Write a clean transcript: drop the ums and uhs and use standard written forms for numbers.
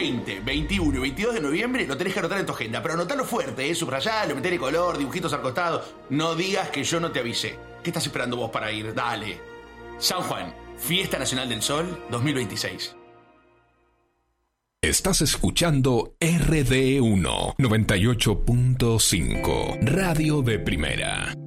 20, 21 y 22 de noviembre lo tenés que anotar en tu agenda. Pero anotalo fuerte, subrayalo, metele color, dibujitos al costado. No digas que yo no te avisé. ¿Qué estás esperando vos para ir? Dale. San Juan, Fiesta Nacional del Sol 2026. Estás escuchando RD1 98.5, Radio de Primera.